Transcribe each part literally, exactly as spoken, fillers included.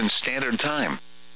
Standard Time.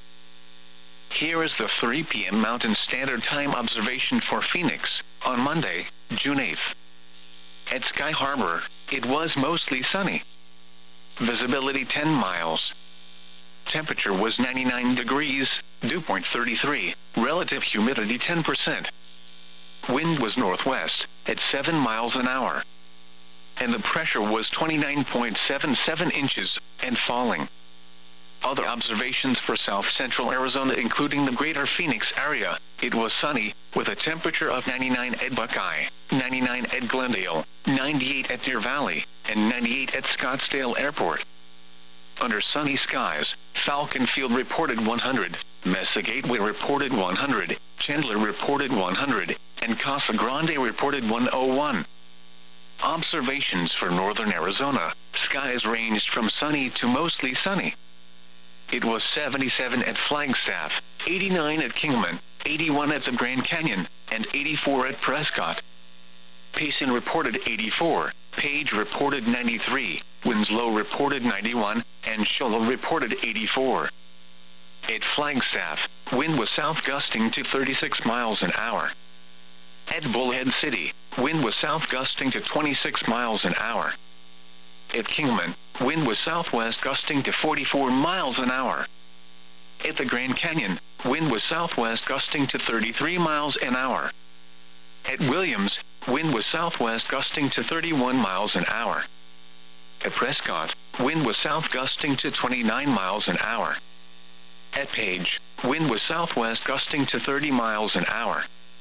Here is the three p m Mountain Standard Time observation for Phoenix, on Monday, June eighth. At Sky Harbor, it was mostly sunny. Visibility ten miles. Temperature was ninety-nine degrees, dew point thirty-three, relative humidity ten percent. Wind was northwest, at seven miles an hour. And the pressure was twenty-nine point seven seven inches, and falling. Other observations for south-central Arizona including the greater Phoenix area, it was sunny, with a temperature of ninety-nine at Buckeye, ninety-nine at Glendale, ninety-eight at Deer Valley, and ninety-eight at Scottsdale Airport. Under sunny skies, Falcon Field reported one hundred, Mesa Gateway reported one hundred, Chandler reported one hundred, and Casa Grande reported one oh one. Observations for northern Arizona, skies ranged from sunny to mostly sunny. It was seventy-seven at Flagstaff, eighty-nine at Kingman, eighty-one at the Grand Canyon, and eighty-four at Prescott. Payson reported eighty-four, Page reported ninety-three, Winslow reported ninety-one, and Show Low reported eighty-four. At Flagstaff, wind was south gusting to thirty-six miles an hour. At Bullhead City, wind was south gusting to twenty-six miles an hour. At Kingman, wind was southwest gusting to forty-four miles an hour. At the Grand Canyon, wind was southwest gusting to thirty-three miles an hour. At Williams, wind was southwest gusting to thirty-one miles an hour. At Prescott, wind was south gusting to twenty-nine miles an hour. At Page, wind was southwest gusting to thirty miles an hour.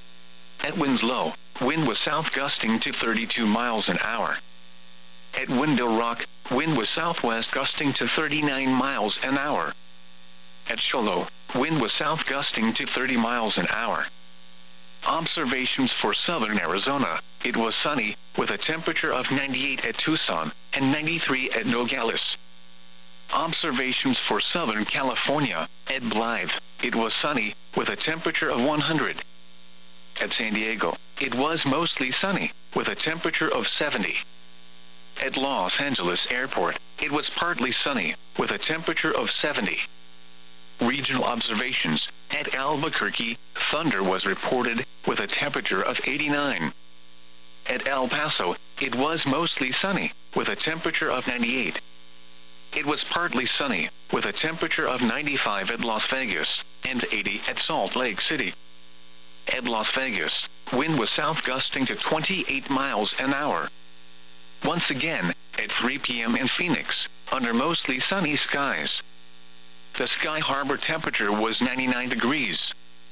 At Winslow, wind was south gusting to thirty-two miles an hour. At Window Rock, wind was southwest gusting to thirty-nine miles an hour. At Show Low, wind was south gusting to thirty miles an hour. Observations for southern Arizona, it was sunny, with a temperature of ninety-eight at Tucson, and ninety-three at Nogales. Observations for southern California, at Blythe, it was sunny, with a temperature of one hundred. At San Diego, it was mostly sunny, with a temperature of seventy. At Los Angeles Airport, it was partly sunny, with a temperature of seventy. Regional observations, at Albuquerque, thunder was reported, with a temperature of eighty-nine. At El Paso, it was mostly sunny, with a temperature of ninety-eight. It was partly sunny, with a temperature of ninety-five at Las Vegas, and eighty at Salt Lake City. At Las Vegas, wind was south gusting to twenty-eight miles an hour. Once again, at three p m in Phoenix, under mostly sunny skies. The Sky Harbor temperature was ninety-nine degrees.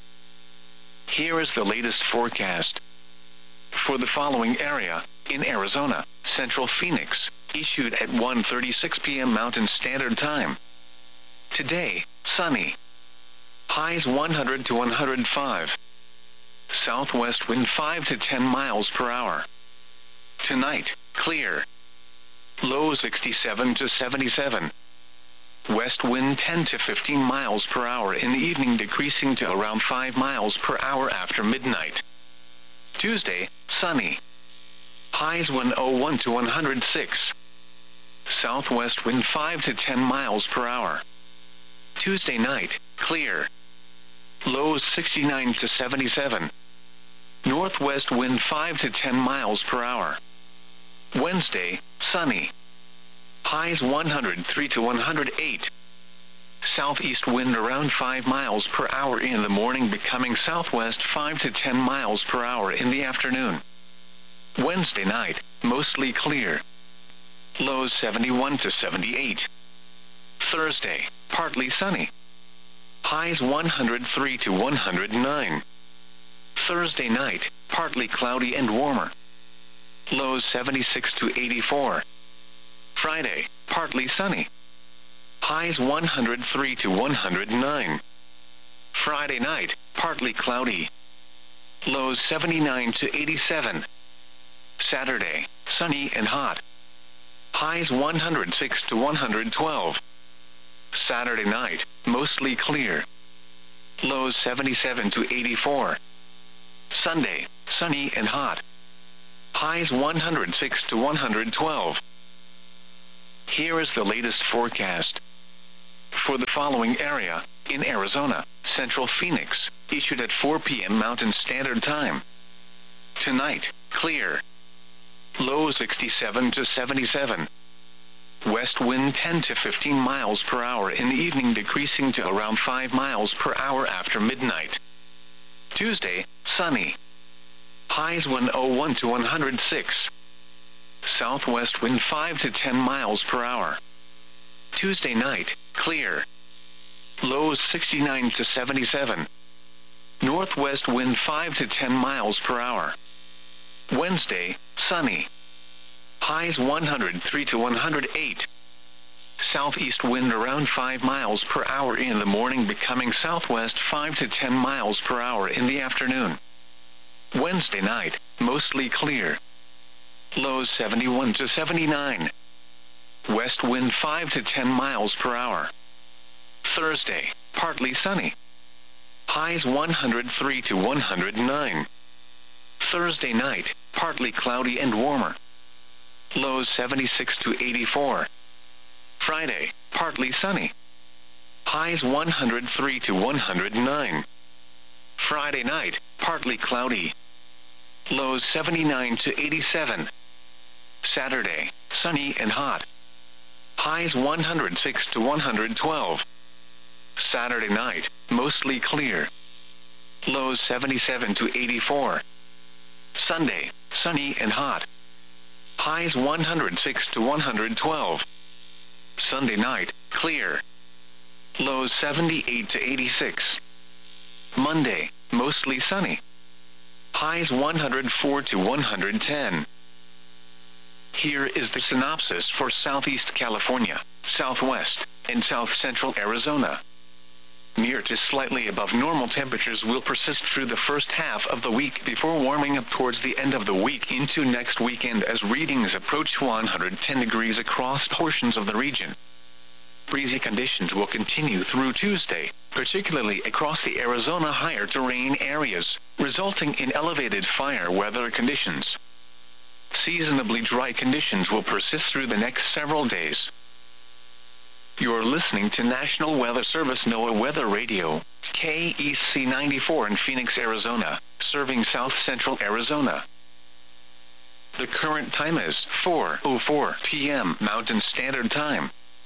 Here is the latest forecast. For the following area, in Arizona, Central Phoenix, issued at one thirty-six p m Mountain Standard Time. Today, sunny. Highs one hundred to one hundred five. Southwest wind five to ten miles per hour. Tonight, clear. Low sixty-seven to seventy-seven. West wind ten to fifteen miles per hour in the evening, decreasing to around five miles per hour after midnight. Tuesday, sunny. Highs one oh one to one hundred six. Southwest wind five to ten miles per hour. Tuesday night, clear. Lows sixty-nine to seventy-seven. Northwest wind five to ten miles per hour. Wednesday, sunny. Highs one hundred three to one hundred eight. Southeast wind around five miles per hour in the morning, becoming southwest five to ten miles per hour in the afternoon. Wednesday night, mostly clear. Lows seventy-one to seventy-eight. Thursday, partly sunny. Highs one hundred three to one hundred nine. Thursday night, partly cloudy and warmer. Lows seventy-six to eighty-four. Friday, partly sunny. Highs one hundred three to one hundred nine. Friday night, partly cloudy. Lows seventy-nine to eighty-seven. Saturday, sunny and hot. Highs one hundred six to one hundred twelve. Saturday night, mostly clear. Lows seventy-seven to eighty-four. Sunday, sunny and hot. Highs one hundred six to one hundred twelve. Here is the latest forecast. for the following area, in Arizona, Central Phoenix, issued at four p m Mountain Standard Time. Tonight, clear. Low sixty-seven to seventy-seven. West wind ten to fifteen miles per hour in the evening, decreasing to around five miles per hour after midnight. Tuesday, sunny. Highs one oh one to one hundred six. Southwest wind five to ten miles per hour. Tuesday night, clear. Lows sixty-nine to seventy-seven. Northwest wind five to ten miles per hour. Wednesday, sunny. Highs one hundred three to one hundred eight. Southeast wind around five miles per hour in the morning, becoming southwest five to ten miles per hour in the afternoon. Wednesday night, mostly clear. Lows seventy-one to seventy-nine. West wind five to ten miles per hour. Thursday, partly sunny. Highs one hundred three to one hundred nine. Thursday night, partly cloudy and warmer. Lows seventy-six to eighty-four. Friday, partly sunny. Highs one hundred three to one hundred nine. Friday night, partly cloudy. Lows seventy-nine to eighty-seven. Saturday, sunny and hot. Highs one hundred six to one hundred twelve. Saturday night, mostly clear. Lows seventy-seven to eighty-four. Sunday, sunny and hot. Highs one hundred six to one hundred twelve. Sunday night, clear. Lows seventy-eight to eighty-six. Monday, mostly sunny. Highs one hundred four to one hundred ten. Here is the synopsis for Southeast California, Southwest, and South Central Arizona. Near to slightly above normal temperatures will persist through the first half of the week before warming up towards the end of the week into next weekend as readings approach one hundred ten degrees across portions of the region. Breezy conditions will continue through Tuesday, particularly across the Arizona higher terrain areas, resulting in elevated fire weather conditions. Seasonably dry conditions will persist through the next several days. You're listening to National Weather Service NOAA Weather Radio, K E C ninety-four in Phoenix, Arizona, serving South Central Arizona. The current time is four oh four p m Mountain Standard Time.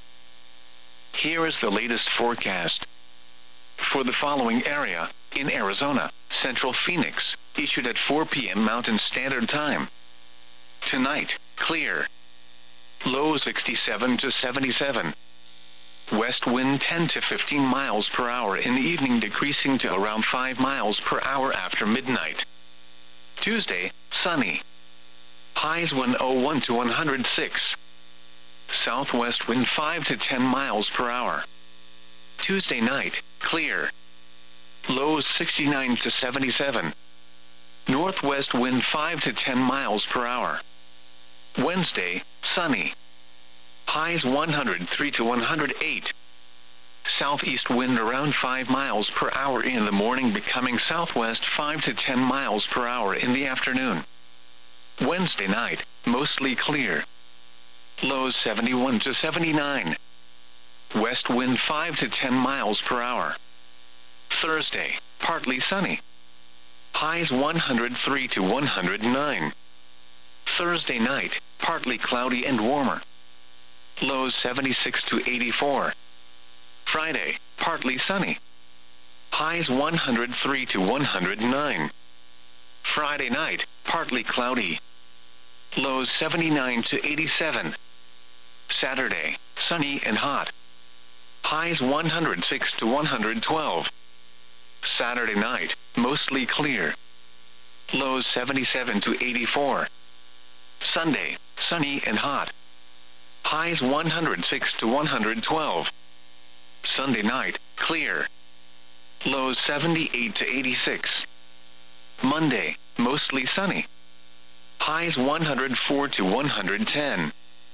Here is the latest forecast. For the following area, in Arizona, Central Phoenix, issued at four p m Mountain Standard Time. Tonight, clear. Low sixty-seven to seventy-seven. West wind ten to fifteen miles per hour in the evening, decreasing to around five miles per hour after midnight. Tuesday, sunny. Highs one oh one to one hundred six. Southwest wind five to ten miles per hour. Tuesday night, clear. Lows sixty-nine to seventy-seven. Northwest wind five to ten miles per hour. Wednesday, sunny. Highs one hundred three to one hundred eight. Southeast wind around five miles per hour in the morning, becoming southwest five to ten miles per hour in the afternoon. Wednesday night, mostly clear. Lows seventy-one to seventy-nine. West wind five to ten miles per hour. Thursday, partly sunny. Highs one hundred three to one hundred nine. Thursday night, partly cloudy and warmer. Lows seventy-six to eighty-four. Friday, partly sunny. Highs one hundred three to one hundred nine. Friday night, partly cloudy. Lows seventy-nine to eighty-seven. Saturday, sunny and hot. Highs one hundred six to one hundred twelve. Saturday night, mostly clear. Lows seventy-seven to eighty-four. Sunday, sunny and hot. Highs one hundred six to one hundred twelve. Sunday night, clear. Lows seventy-eight to eighty-six. Monday, mostly sunny. Highs one hundred four to one hundred ten.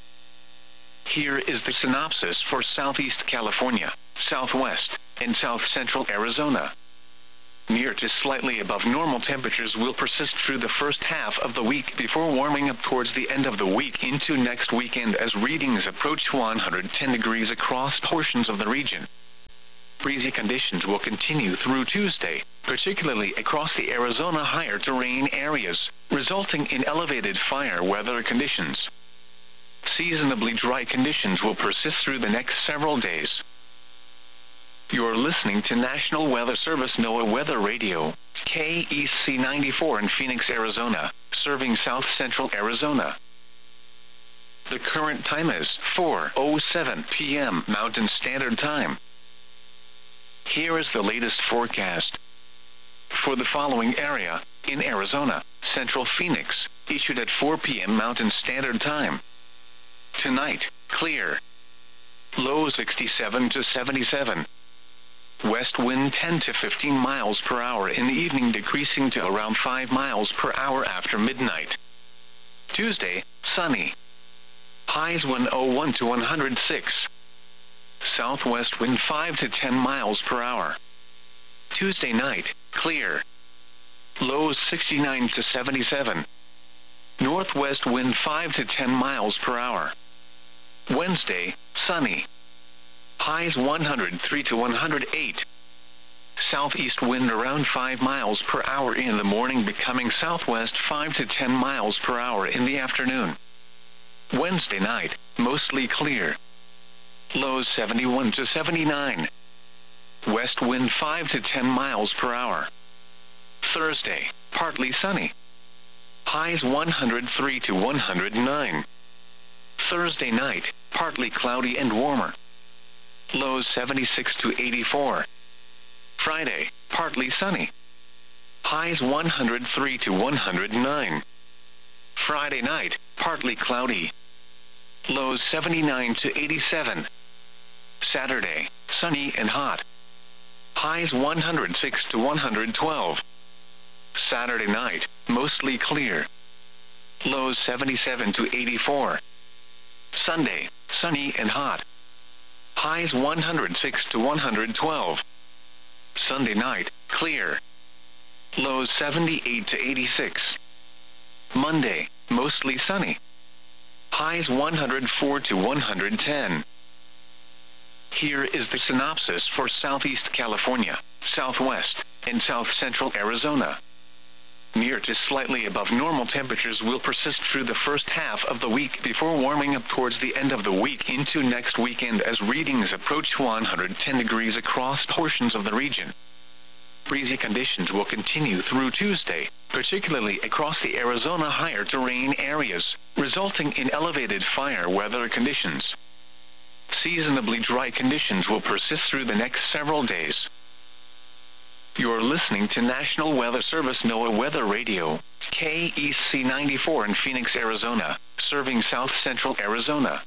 Here is the synopsis for Southeast California, Southwest, and South Central Arizona. Near to slightly above normal temperatures will persist through the first half of the week before warming up towards the end of the week into next weekend as readings approach one hundred ten degrees across portions of the region. Breezy conditions will continue through Tuesday, particularly across the Arizona higher terrain areas, resulting in elevated fire weather conditions. Seasonably dry conditions will persist through the next several days. You're listening to National Weather Service NOAA Weather Radio, K E C ninety-four in Phoenix, Arizona, serving south central Arizona. The current time is four oh seven p m Mountain Standard Time. Here is the latest forecast. For the following area, in Arizona, central Phoenix, issued at four p m Mountain Standard Time. Tonight, clear. Low sixty-seven to seventy-seven. West wind ten to fifteen miles per hour in the evening, decreasing to around five miles per hour after midnight. Tuesday, sunny. Highs one oh one to one hundred six. Southwest wind five to ten miles per hour. Tuesday night, clear. Lows sixty-nine to seventy-seven. Northwest wind five to ten miles per hour. Wednesday, sunny. Highs one hundred three to one hundred eight. Southeast wind around five miles per hour in the morning, becoming southwest five to ten miles per hour in the afternoon. Wednesday night, mostly clear. Lows seventy-one to seventy-nine. West wind five to ten miles per hour. Thursday, partly sunny. Highs one hundred three to one hundred nine. Thursday night, partly cloudy and warmer. Lows seventy-six to eighty-four. Friday, partly sunny. Highs one hundred three to one hundred nine. Friday night, partly cloudy. Lows seventy-nine to eighty-seven. Saturday, sunny and hot. Highs one hundred six to one hundred twelve. Saturday night, mostly clear. Lows seventy-seven to eighty-four. Sunday, sunny and hot. Highs one hundred six to one hundred twelve. Sunday night, clear. Lows seventy-eight to eighty-six. Monday, mostly sunny. Highs one hundred four to one hundred ten. Here is the synopsis for Southeast California, Southwest, and South Central Arizona. Near to slightly above normal temperatures will persist through the first half of the week before warming up towards the end of the week into next weekend as readings approach one hundred ten degrees across portions of the region. Breezy conditions will continue through Tuesday, particularly across the Arizona higher terrain areas, resulting in elevated fire weather conditions. Seasonably dry conditions will persist through the next several days. You're listening to National Weather Service NOAA Weather Radio, K E C ninety-four in Phoenix, Arizona, serving south central Arizona.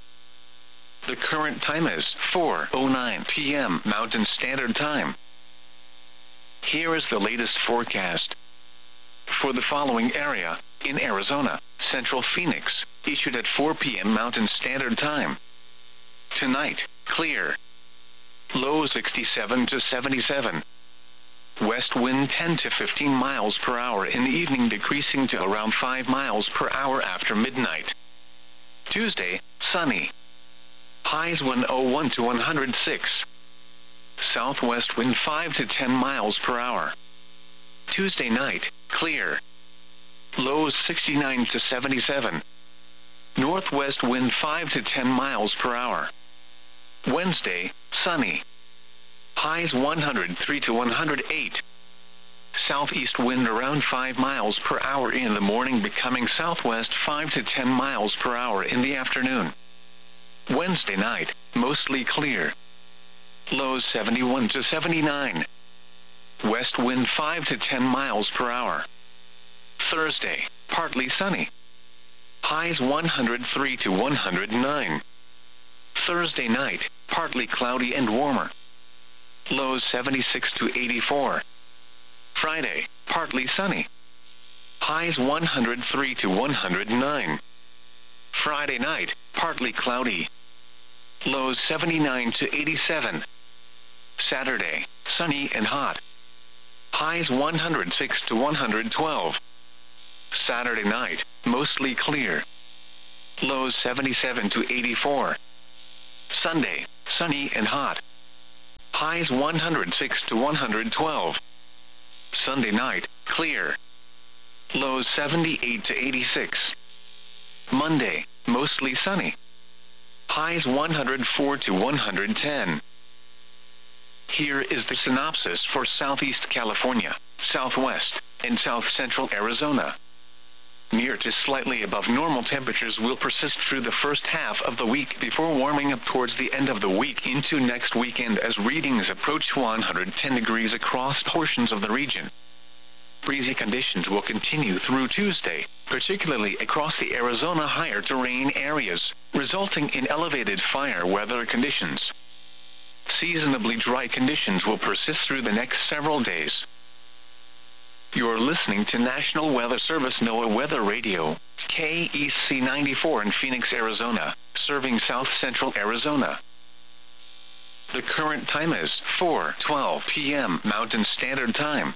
The current time is four oh nine p m Mountain Standard Time. Here is the latest forecast. For the following area, in Arizona, central Phoenix, issued at four p m Mountain Standard Time. Tonight, clear. Low sixty-seven to seventy-seven. West wind ten to fifteen miles per hour in the evening, decreasing to around five miles per hour after midnight. Tuesday, sunny. Highs one oh one to one hundred six. Southwest wind five to ten miles per hour. Tuesday night, clear. Lows sixty-nine to seventy-seven. Northwest wind five to ten miles per hour. Wednesday, sunny. Highs one hundred three to one hundred eight. Southeast wind around five miles per hour in the morning, becoming southwest five to ten miles per hour in the afternoon. Wednesday night, mostly clear. Lows seventy-one to seventy-nine. West wind five to ten miles per hour. Thursday, partly sunny. Highs one hundred three to one hundred nine. Thursday night, partly cloudy and warmer. Lows seventy-six to eighty-four. Friday, partly sunny. Highs one hundred three to one hundred nine. Friday night, partly cloudy. Lows seventy-nine to eighty-seven. Saturday, sunny and hot. Highs one hundred six to one hundred twelve. Saturday night, mostly clear. Lows seventy-seven to eighty-four. Sunday, sunny and hot. Highs one hundred six to one hundred twelve. Sunday night, clear. Lows seventy-eight to eighty-six. Monday, mostly sunny. Highs one hundred four to one hundred ten. Here is the synopsis for Southeast California, Southwest, and South Central Arizona. Near to slightly above normal temperatures will persist through the first half of the week before warming up towards the end of the week into next weekend as readings approach one hundred ten degrees across portions of the region. Breezy conditions will continue through Tuesday, particularly across the Arizona higher terrain areas, resulting in elevated fire weather conditions. Seasonably dry conditions will persist through the next several days. You're listening to National Weather Service NOAA Weather Radio, K E C ninety-four in Phoenix, Arizona, serving South Central Arizona. The current time is four twelve p m Mountain Standard Time.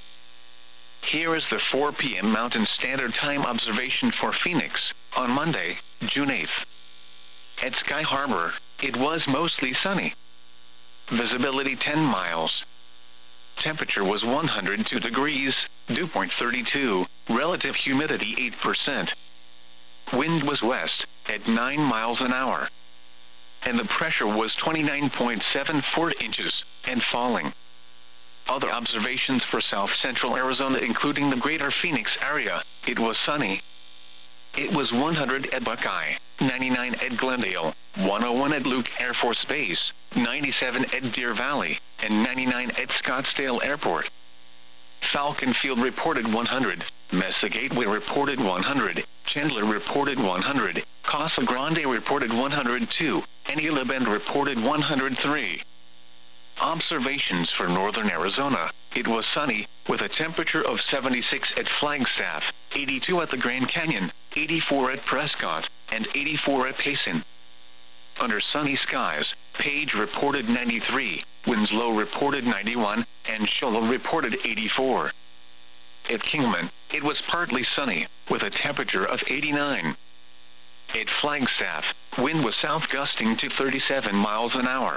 Here is the four p m Mountain Standard Time observation for Phoenix, on Monday, June eighth. At Sky Harbor, it was mostly sunny. Visibility ten miles. Temperature was one hundred two degrees, dew point thirty-two, relative humidity eight percent. Wind was west, at nine miles an hour. And the pressure was twenty-nine point seven four inches, and falling. Other observations for South Central Arizona including the greater Phoenix area, it was sunny. It was one hundred at Buckeye, ninety-nine at Glendale, one oh one at Luke Air Force Base, ninety-seven at Deer Valley, and ninety-nine at Scottsdale Airport. Falcon Field reported one hundred, Mesa Gateway reported one hundred, Chandler reported one hundred, Casa Grande reported one hundred two, and Isla Bend reported one hundred three. Observations for northern Arizona, it was sunny, with a temperature of seventy-six at Flagstaff, eighty-two at the Grand Canyon, eighty-four at Prescott, and eighty-four at Payson. Under sunny skies, Page reported ninety-three, Winslow reported ninety-one, and Show Low reported eighty-four. At Kingman, it was partly sunny, with a temperature of eighty-nine. At Flagstaff, wind was south gusting to thirty-seven miles an hour.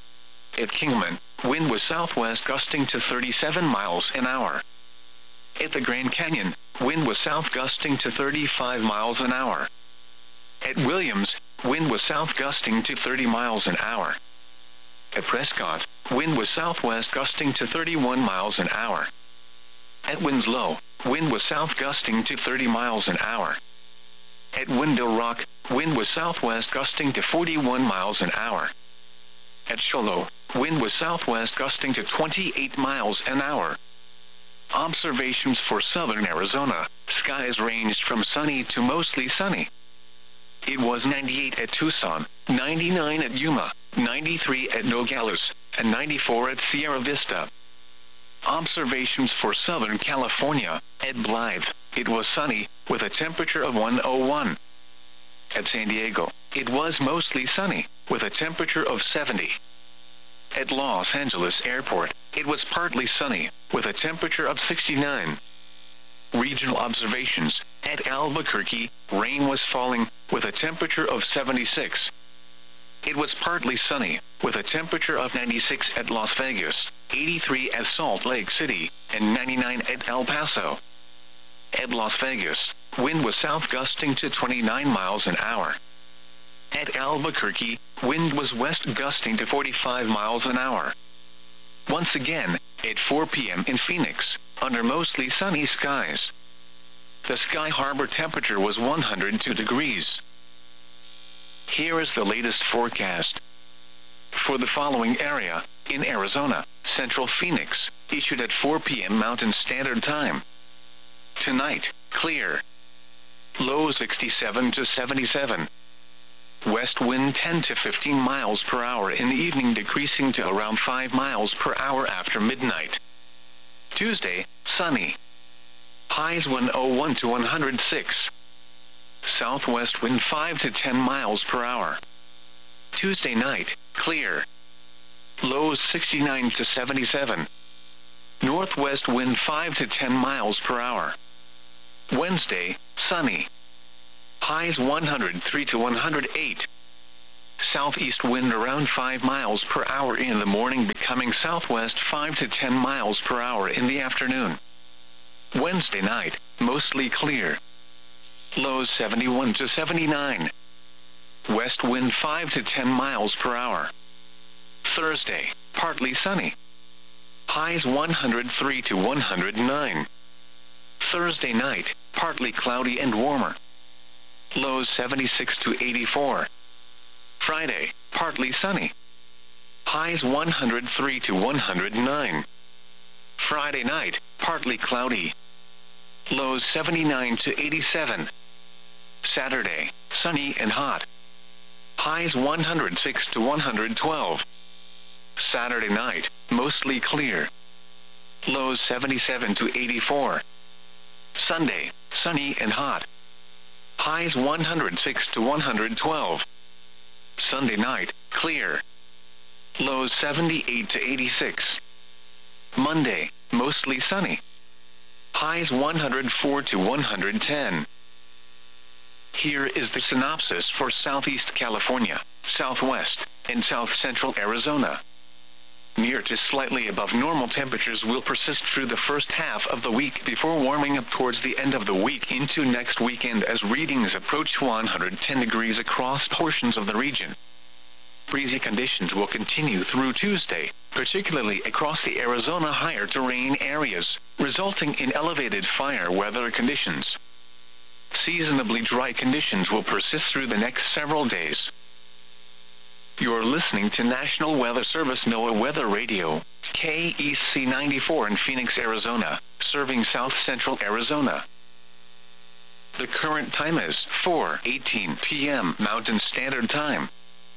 At Kingman, wind was southwest gusting to thirty-seven miles an hour. At the Grand Canyon, wind was south gusting to thirty-five miles an hour. At Williams, wind was south gusting to thirty miles an hour. At Prescott, wind was southwest gusting to thirty-one miles an hour. At Winslow, wind was south gusting to thirty miles an hour. At Window Rock, wind was southwest gusting to forty-one miles an hour. At Show Low, wind was southwest gusting to twenty-eight miles an hour. Observations for southern Arizona, skies ranged from sunny to mostly sunny. It was ninety-eight at Tucson, ninety-nine at Yuma, ninety-three at Nogales, and ninety-four at Sierra Vista. Observations for Southern California, at Blythe, it was sunny, with a temperature of one oh one. At San Diego, it was mostly sunny, with a temperature of seventy. At Los Angeles Airport, it was partly sunny, with a temperature of sixty-nine. Regional observations, at Albuquerque, rain was falling, with a temperature of seventy-six. It was partly sunny, with a temperature of ninety-six at Las Vegas, eighty-three at Salt Lake City, and ninety-nine at El Paso. At Las Vegas, wind was south gusting to twenty-nine miles an hour. At Albuquerque, wind was west gusting to forty-five miles an hour. Once again, at four p m in Phoenix, under mostly sunny skies. The Sky Harbor temperature was one hundred two degrees. Here is the latest forecast. For the following area, in Arizona, Central Phoenix, issued at four p m Mountain Standard Time. Tonight, clear. Low sixty-seven to seventy-seven. West wind ten to fifteen miles per hour in the evening, decreasing to around five miles per hour after midnight. Tuesday, sunny. Highs one oh one to one hundred six. Southwest wind five to ten miles per hour. Tuesday night, clear. Lows sixty-nine to seventy-seven. northwest wind five to ten miles per hour. Wednesday, sunny. Highs one hundred three to one hundred eight. Southeast wind around five miles per hour in the morning, becoming southwest five to ten miles per hour in the afternoon. Wednesday night, mostly clear. Lows seventy-one to seventy-nine. West wind five to ten miles per hour. Thursday, partly sunny. Highs one hundred three to one hundred nine. Thursday night, partly cloudy and warmer. Lows seventy-six to eighty-four. Friday, partly sunny. Highs one hundred three to one hundred nine. Friday night, partly cloudy. Lows seventy-nine to eighty-seven. Saturday, sunny and hot. Highs one hundred six to one hundred twelve. Saturday night, mostly clear. Lows seventy-seven to eighty-four. Sunday, sunny and hot. Highs one hundred six to one hundred twelve. Sunday night, clear. Lows seventy-eight to eighty-six. Monday, mostly sunny. Highs one hundred four to one hundred ten. Here is the synopsis for Southeast California, Southwest, and South Central Arizona. Near to slightly above normal temperatures will persist through the first half of the week before warming up towards the end of the week into next weekend as readings approach one hundred ten degrees across portions of the region. Breezy conditions will continue through Tuesday, particularly across the Arizona higher terrain areas, resulting in elevated fire weather conditions. Seasonably dry conditions will persist through the next several days. You're listening to National Weather Service NOAA Weather Radio, K E C ninety-four in Phoenix, Arizona, serving South Central Arizona. The current time is four eighteen p m Mountain Standard Time.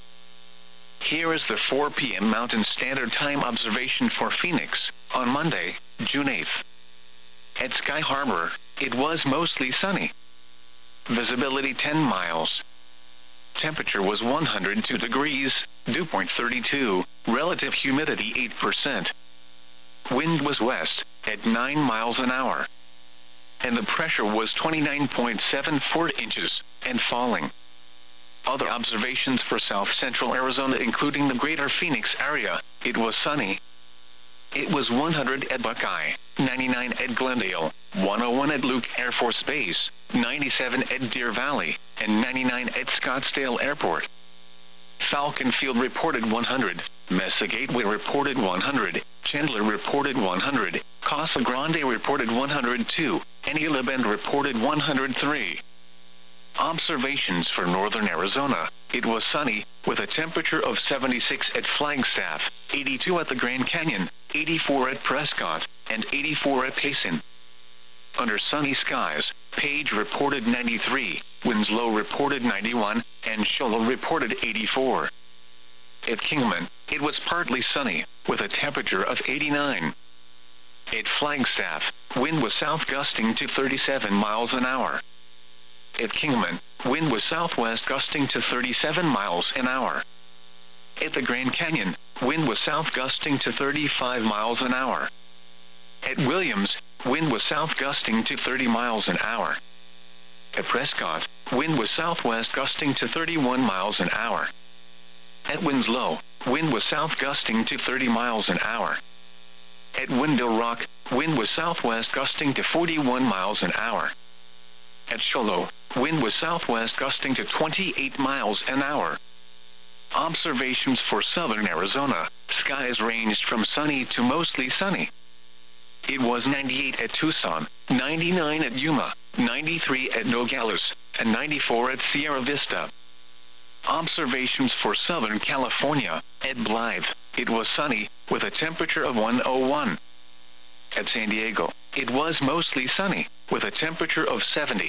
Here is the four p m Mountain Standard Time observation for Phoenix, on Monday, June eighth. At Sky Harbor, it was mostly sunny. Visibility ten miles. Temperature was one hundred two degrees, dew point thirty-two, relative humidity eight percent. Wind was west, at nine miles an hour. And the pressure was twenty-nine point seven four inches, and falling. Other observations for South Central Arizona including the greater Phoenix area, it was sunny. It was one hundred at Buckeye, ninety-nine at Glendale, one oh one at Luke Air Force Base, ninety-seven at Deer Valley, and ninety-nine at Scottsdale Airport. Falcon Field reported one hundred, Mesa Gateway reported one hundred, Chandler reported one hundred, Casa Grande reported one hundred two, and Isla Bend reported one hundred three. Observations for northern Arizona, it was sunny, with a temperature of seventy-six at Flagstaff, eighty-two at the Grand Canyon, eighty-four at Prescott, and eighty-four at Payson. Under sunny skies, Page reported ninety-three, Winslow reported ninety-one, and Show Low reported eighty-four. At Kingman, it was partly sunny, with a temperature of eighty-nine. At Flagstaff, wind was south gusting to thirty-seven miles an hour. At Kingman, wind was southwest gusting to thirty-seven miles an hour. At the Grand Canyon, wind was south gusting to thirty-five miles an hour. At Williams, wind was south gusting to thirty miles an hour. At Prescott, wind was southwest gusting to thirty-one miles an hour. At Winslow, wind was south gusting to thirty miles an hour. At Window Rock, wind was southwest gusting to forty-one miles an hour. At Show Low, wind was southwest gusting to twenty-eight miles an hour. Observations for southern Arizona, skies ranged from sunny to mostly sunny. It was ninety-eight at Tucson, ninety-nine at Yuma, ninety-three at Nogales, and ninety-four at Sierra Vista. Observations for Southern California, at Blythe, it was sunny, with a temperature of one oh one. At San Diego, it was mostly sunny, with a temperature of seventy.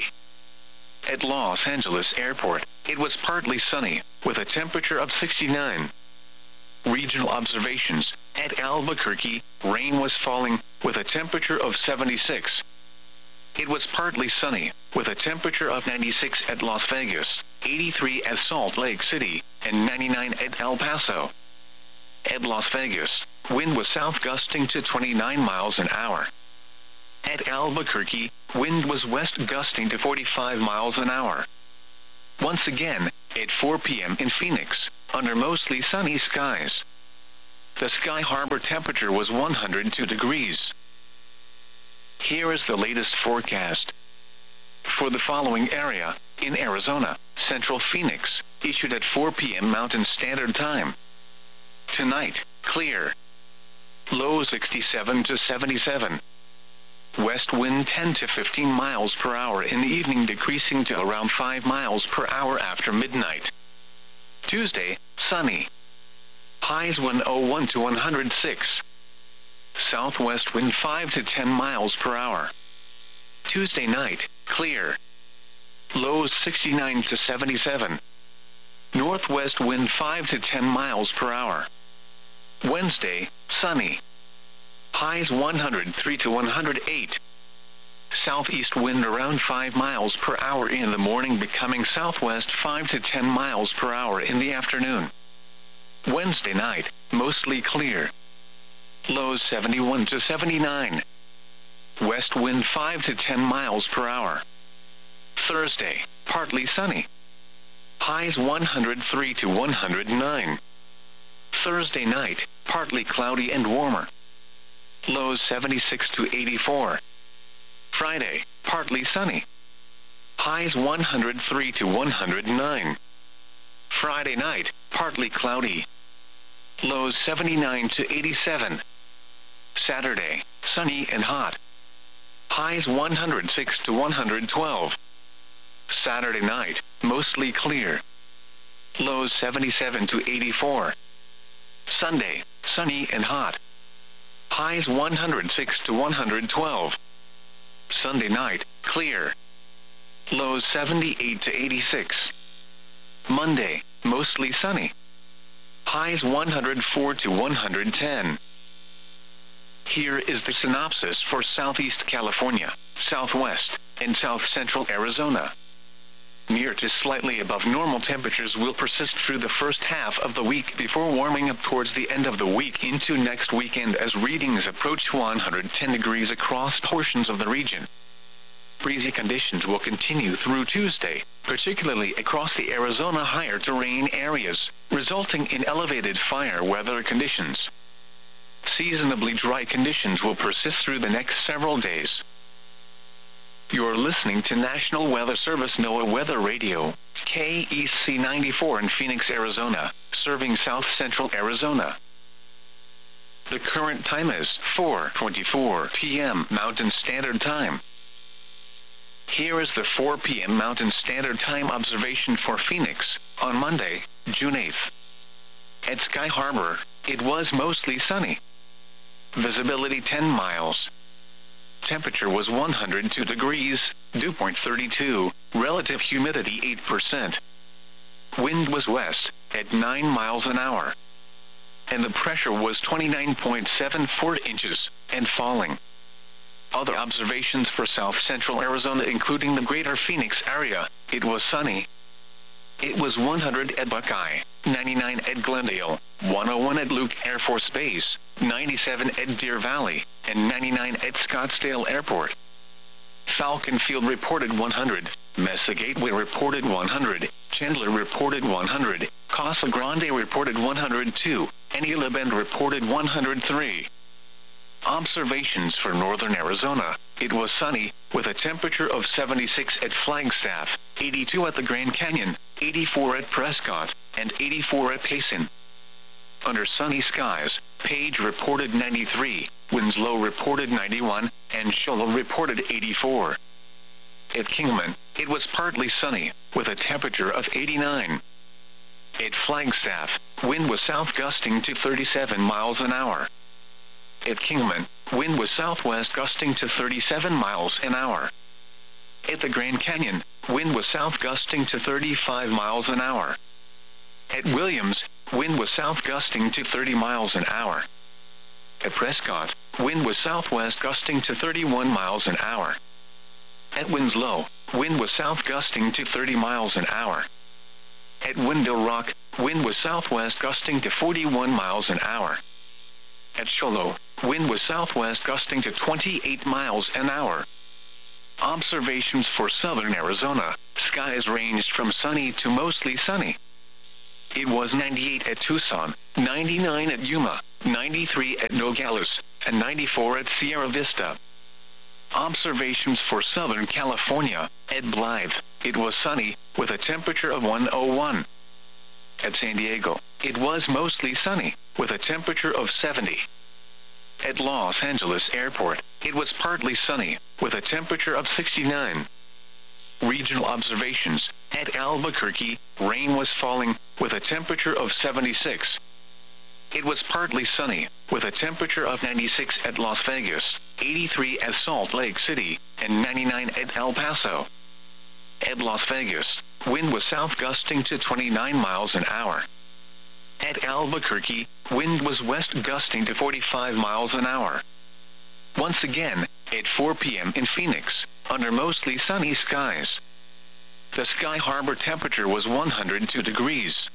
At Los Angeles Airport, it was partly sunny, with a temperature of sixty-nine. Regional observations, at Albuquerque, rain was falling, with a temperature of seventy-six. It was partly sunny, with a temperature of ninety-six at Las Vegas, eighty-three at Salt Lake City, and ninety-nine at El Paso. At Las Vegas, wind was south gusting to twenty-nine miles an hour. At Albuquerque, wind was west gusting to forty-five miles an hour. Once again, at four p m in Phoenix, under mostly sunny skies. The Sky Harbor temperature was one hundred two degrees. Here is the latest forecast. For the following area, in Arizona, Central Phoenix, issued at four p m Mountain Standard Time. Tonight, clear. Low sixty-seven to seventy-seven. West wind ten to fifteen miles per hour in the evening, decreasing to around five miles per hour after midnight. Tuesday, sunny. Highs one oh one to one hundred six. Southwest wind five to ten miles per hour. Tuesday night, clear. Lows sixty-nine to seventy-seven. Northwest wind five to ten miles per hour. Wednesday, sunny. Highs one hundred three to one hundred eight. Southeast wind around five miles per hour in the morning, becoming southwest five to ten miles per hour in the afternoon. Wednesday night, mostly clear. Lows seventy-one to seventy-nine. West wind five to ten miles per hour. Thursday, partly sunny. Highs one hundred three to one hundred nine. Thursday night, partly cloudy and warmer. Lows seventy-six to eighty-four. Friday, partly sunny. Highs one hundred three to one hundred nine. Friday night, partly cloudy. Lows seventy-nine to eighty-seven. Saturday, sunny and hot. Highs one hundred six to one hundred twelve. Saturday night, mostly clear. Lows seventy-seven to eighty-four. Sunday, sunny and hot. Highs one hundred six to one hundred twelve. Sunday night, clear. Lows seventy-eight to eighty-six. Monday, mostly sunny. Highs one hundred four to one hundred ten. Here is the synopsis for Southeast California, Southwest, and South Central Arizona. Near to slightly above normal temperatures will persist through the first half of the week before warming up towards the end of the week into next weekend as readings approach one hundred ten degrees across portions of the region. Breezy conditions will continue through Tuesday, particularly across the Arizona higher terrain areas, resulting in elevated fire weather conditions. Seasonably dry conditions will persist through the next several days. You're listening to National Weather Service NOAA Weather Radio, K E C ninety-four in Phoenix, Arizona, serving South Central Arizona. The current time is four twenty-four p m Mountain Standard Time. Here is the four p m Mountain Standard Time observation for Phoenix, on Monday, June eighth. At Sky Harbor, it was mostly sunny. Visibility ten miles. Temperature was one hundred two degrees, dew point thirty-two, relative humidity eight percent. Wind was west, at nine miles an hour. And the pressure was twenty-nine point seven four inches, and falling. Other observations for South Central Arizona including the greater Phoenix area, it was sunny. It was one hundred at Buckeye, ninety-nine at Glendale, one oh one at Luke Air Force Base, ninety-seven at Deer Valley, and ninety-nine at Scottsdale Airport. Falcon Field reported one hundred, Mesa Gateway reported one hundred, Chandler reported one hundred, Casa Grande reported one hundred two, and Isla Bend reported one hundred three. Observations for northern Arizona, it was sunny, with a temperature of seventy-six at Flagstaff, eighty-two at the Grand Canyon, eighty-four at Prescott, and eighty-four at Payson. Under sunny skies, Page reported ninety-three, Winslow reported ninety-one, and Shoal reported eighty-four. At Kingman, it was partly sunny, with a temperature of eighty-nine. At Flagstaff, wind was south gusting to thirty-seven miles an hour. At Kingman, wind was southwest gusting to thirty-seven miles an hour. At the Grand Canyon, wind was south gusting to thirty-five miles an hour. At Williams, wind was south gusting to thirty miles an hour. At Prescott, wind was southwest gusting to thirty-one miles an hour. At Winslow, wind was south gusting to thirty miles an hour. At Window Rock, wind was southwest gusting to forty-one miles an hour. At Sholo, wind was southwest gusting to twenty-eight miles an hour. Observations for southern Arizona, skies ranged from sunny to mostly sunny. It was ninety-eight at Tucson, ninety-nine at Yuma, ninety-three at Nogales, and ninety-four at Sierra Vista. Observations for Southern California, at Blythe, it was sunny, with a temperature of one oh one. At San Diego, it was mostly sunny, with a temperature of seventy. At Los Angeles Airport, it was partly sunny, with a temperature of sixty-nine. Regional observations, at Albuquerque, rain was falling, with a temperature of seventy-six. It was partly sunny, with a temperature of ninety-six at Las Vegas, eighty-three at Salt Lake City, and ninety-nine at El Paso. At Las Vegas, wind was south gusting to twenty-nine miles an hour. At Albuquerque, wind was west gusting to forty-five miles an hour. Once again, at four p m in Phoenix, under mostly sunny skies. The Sky Harbor temperature was one hundred two degrees.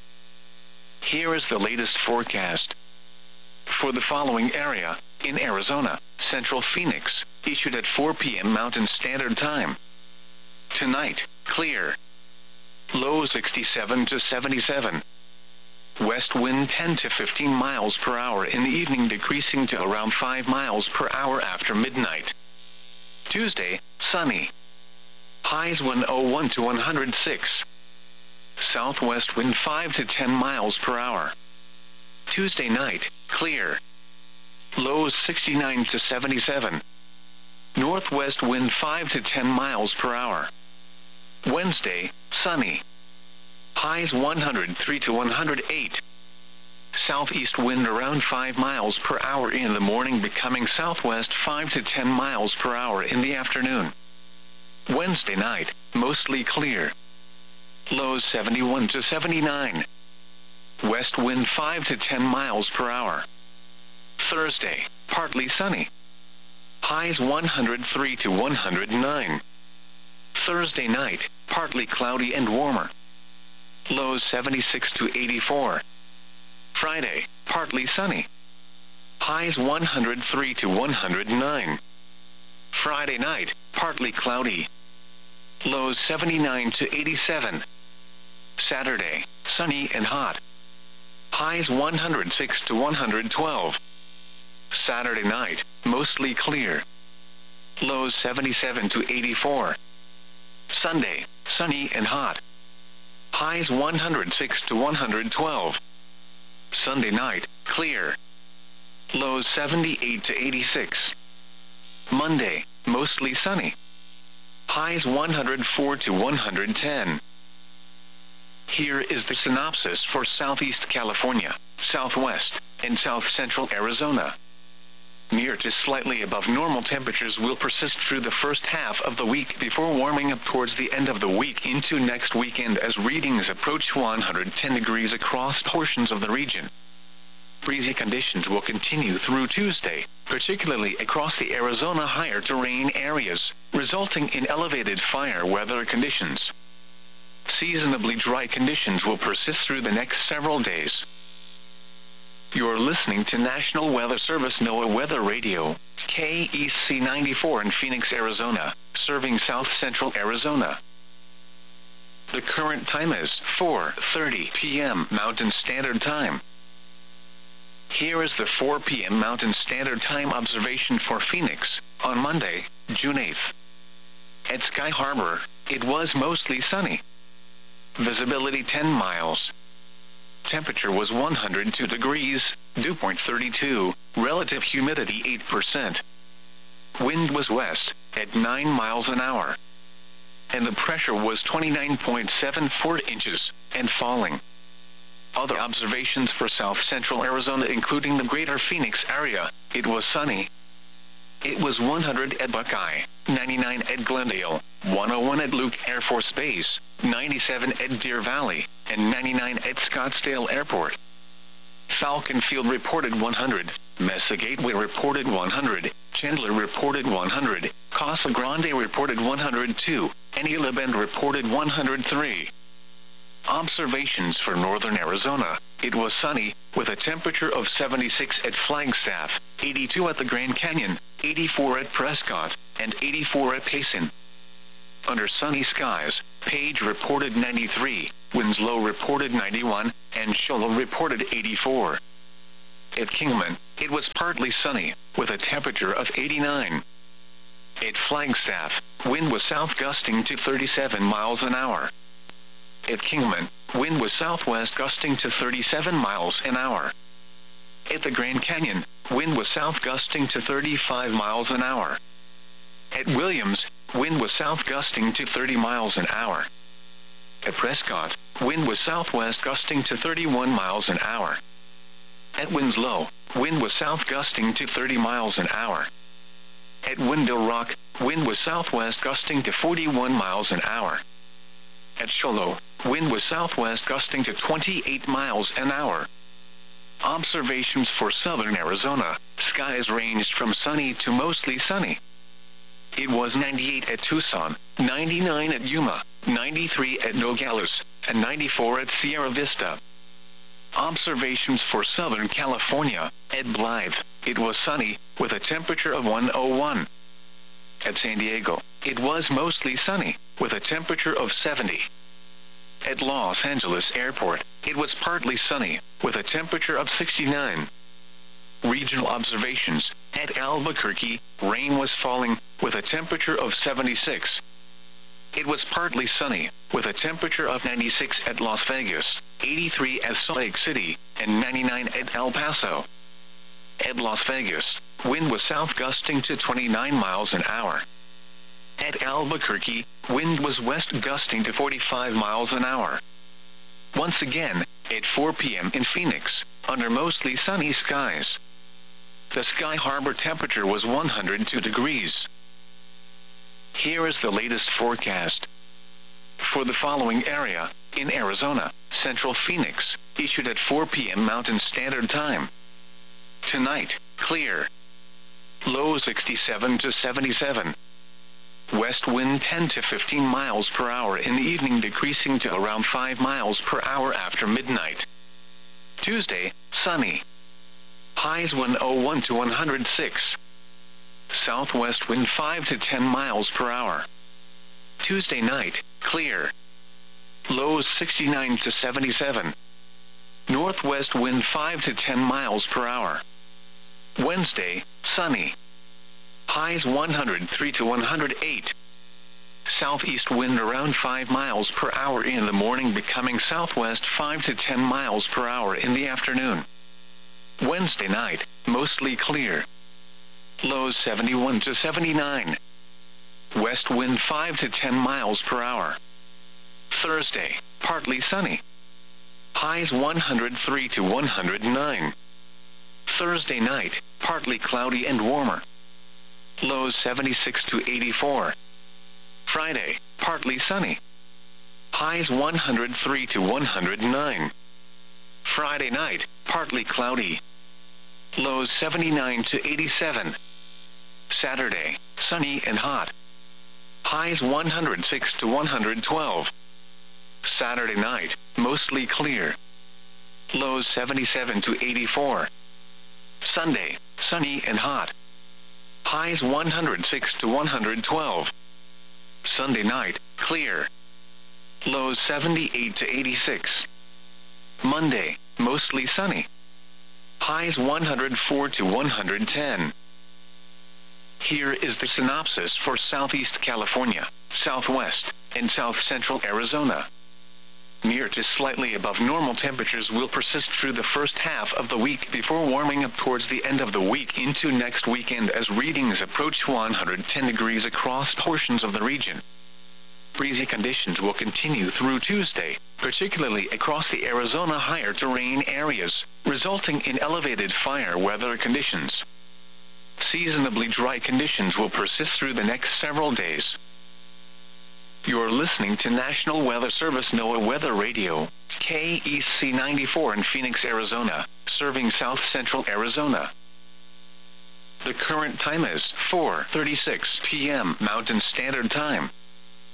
Here is the latest forecast. For the following area, in Arizona, Central Phoenix, issued at four p m Mountain Standard Time. Tonight, clear. Low sixty-seven to seventy-seven. West wind ten to fifteen miles per hour in the evening, decreasing to around five miles per hour after midnight. Tuesday, sunny. Highs one oh one to one hundred six. Southwest wind five to ten miles per hour. Tuesday night, clear. Lows sixty-nine to seventy-seven. Northwest wind five to ten miles per hour. Wednesday, sunny. Highs one hundred three to one hundred eight. Southeast wind around five miles per hour in the morning, becoming southwest five to ten miles per hour in the afternoon. Wednesday night, mostly clear. Lows seventy-one to seventy-nine. West wind five to ten miles per hour. Thursday, partly sunny. Highs one hundred three to one hundred nine. Thursday night, partly cloudy and warmer. Lows seventy-six to eighty-four. Friday, partly sunny. Highs one hundred three to one hundred nine. Friday night, partly cloudy. Lows seventy-nine to eighty-seven. Saturday, sunny and hot. Highs one hundred six to one hundred twelve. Saturday night, mostly clear. Lows seventy-seven to eighty-four. Sunday, sunny and hot. Highs one hundred six to one hundred twelve. Sunday night, clear. Lows seventy-eight to eighty-six. Monday, mostly sunny. Highs one hundred four to one hundred ten. Here is the synopsis for Southeast California, Southwest, and South Central Arizona. Near to slightly above normal temperatures will persist through the first half of the week before warming up towards the end of the week into next weekend as readings approach one hundred ten degrees across portions of the region. Breezy conditions will continue through Tuesday, particularly across the Arizona higher terrain areas, resulting in elevated fire weather conditions. Seasonably dry conditions will persist through the next several days. You're listening to National Weather Service NOAA Weather Radio, K E C ninety-four in Phoenix, Arizona, serving South Central Arizona. The current time is four thirty p m Mountain Standard Time. Here is the four p m Mountain Standard Time observation for Phoenix, on Monday, June eighth. At Sky Harbor, it was mostly sunny. Visibility ten miles. Temperature was one hundred two degrees, dew point thirty-two, relative humidity eight percent. Wind was west, at nine miles an hour. And the pressure was twenty-nine point seven four inches, and falling. Other observations for South Central Arizona, including the greater Phoenix area, it was sunny. It was one hundred at Buckeye, ninety-nine at Glendale, one oh one at Luke Air Force Base, ninety-seven at Deer Valley, and ninety-nine at Scottsdale Airport. Falcon Field reported one hundred, Mesa Gateway reported one hundred, Chandler reported one hundred, Casa Grande reported one hundred two, and Isla Bend reported one hundred three. Observations for northern Arizona, it was sunny, with a temperature of seventy-six at Flagstaff, eighty-two at the Grand Canyon, eighty-four at Prescott, and eighty-four at Payson. Under sunny skies, Page reported ninety-three, Winslow reported ninety-one, and Show Low reported eighty-four. At Kingman, it was partly sunny, with a temperature of eighty-nine. At Flagstaff, wind was south gusting to thirty-seven miles an hour. At Kingman, wind was southwest gusting to thirty-seven miles an hour. At the Grand Canyon, wind was south gusting to thirty-five miles an hour. At Williams, wind was south gusting to thirty miles an hour. At Prescott, wind was southwest gusting to thirty-one miles an hour. At Winslow, wind was south gusting to thirty miles an hour. At Window Rock, wind was southwest gusting to forty-one miles an hour. At Show Low, wind was southwest gusting to twenty-eight miles an hour. Observations for southern Arizona, skies ranged from sunny to mostly sunny. It was ninety-eight at Tucson, ninety-nine at Yuma, ninety-three at Nogales, and ninety-four at Sierra Vista. Observations for Southern California, at Blythe, it was sunny, with a temperature of one oh one. At San Diego, it was mostly sunny, with a temperature of seventy. At Los Angeles Airport, it was partly sunny, with a temperature of sixty-nine. Regional observations, at Albuquerque, rain was falling, with a temperature of seventy-six. It was partly sunny, with a temperature of ninety-six at Las Vegas, eighty-three at Salt Lake City, and ninety-nine at El Paso. At Las Vegas, wind was south gusting to twenty-nine miles an hour. At Albuquerque, wind was west gusting to forty-five miles an hour. Once again, at four p m in Phoenix, under mostly sunny skies. The Sky Harbor temperature was one hundred two degrees. Here is the latest forecast. For the following area, in Arizona, Central Phoenix, issued at four p m Mountain Standard Time. Tonight, clear. Low sixty-seven to seventy-seven. West wind ten to fifteen miles per hour in the evening, decreasing to around five miles per hour after midnight. Tuesday, sunny. Highs one oh one to one hundred six. Southwest wind five to ten miles per hour. Tuesday night, clear. Lows sixty-nine to seventy-seven. Northwest wind five to ten miles per hour. Wednesday, sunny. Highs one hundred three to one hundred eight. Southeast wind around five miles per hour in the morning, becoming southwest five to ten miles per hour in the afternoon. Wednesday night, mostly clear. Lows seventy-one to seventy-nine. West wind five to ten miles per hour. Thursday, partly sunny. Highs one hundred three to one hundred nine. Thursday night, partly cloudy and warmer. Lows seventy-six to eighty-four. Friday, partly sunny. Highs one hundred three to one hundred nine. Friday night, partly cloudy. Lows seventy-nine to eighty-seven. Saturday, sunny and hot. Highs one hundred six to one hundred twelve. Saturday night, mostly clear. Lows seventy-seven to eighty-four. Sunday, sunny and hot. Highs one hundred six to one hundred twelve. Sunday night, clear. Lows seventy-eight to eighty-six. Monday, mostly sunny. Highs one hundred four to one hundred ten. Here is the synopsis for Southeast California, Southwest, and South Central Arizona. Near to slightly above normal temperatures will persist through the first half of the week before warming up towards the end of the week into next weekend as readings approach one hundred ten degrees across portions of the region. Breezy conditions will continue through Tuesday, particularly across the Arizona higher terrain areas, resulting in elevated fire weather conditions. Seasonably dry conditions will persist through the next several days. You're listening to National Weather Service NOAA Weather Radio, K E C ninety-four in Phoenix, Arizona, serving South Central Arizona. The current time is four thirty-six p m Mountain Standard Time.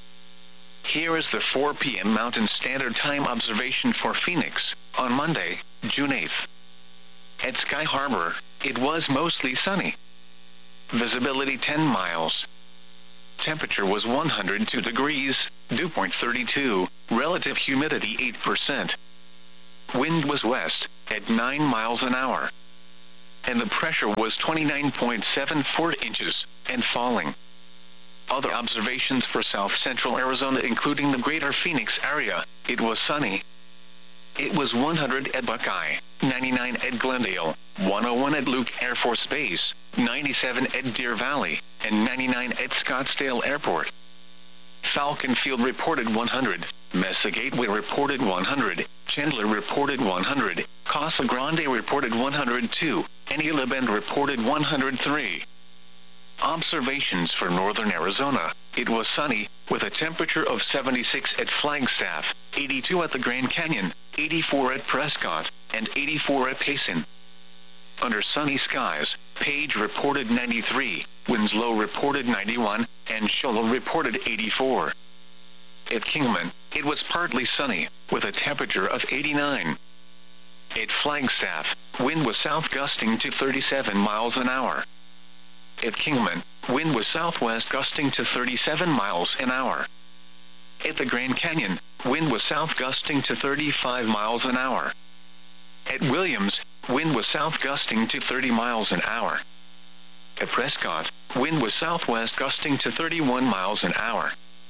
Here is the four p m Mountain Standard Time observation for Phoenix, on Monday, June eighth. At Sky Harbor, it was mostly sunny. Visibility ten miles. Temperature was one hundred two degrees, dew point thirty-two, relative humidity eight percent. Wind was west, at nine miles an hour. And the pressure was twenty-nine point seven four inches, and falling. Other observations for south-central Arizona including the greater Phoenix area, it was sunny. It was one hundred at Buckeye, ninety-nine at Glendale, one oh one at Luke Air Force Base, ninety-seven at Deer Valley, and ninety-nine at Scottsdale Airport. Falcon Field reported one hundred, Mesa Gateway reported one hundred, Chandler reported one hundred, Casa Grande reported one hundred two, and Isla Bend reported one hundred three. Observations for northern Arizona, it was sunny, with a temperature of seventy-six at Flagstaff, eighty-two at the Grand Canyon, eighty-four at Prescott, and eighty-four at Payson. Under sunny skies, Page reported ninety-three, Winslow reported ninety-one, and Shoal reported eighty-four. At Kingman, it was partly sunny, with a temperature of eighty-nine. At Flagstaff, wind was south gusting to thirty-seven miles an hour. At Kingman, wind was southwest gusting to thirty-seven miles an hour. At the Grand Canyon, wind was south gusting to thirty-five miles an hour. At Williams, wind was south gusting to thirty miles an hour. At Prescott, wind was southwest gusting to thirty-one miles an hour.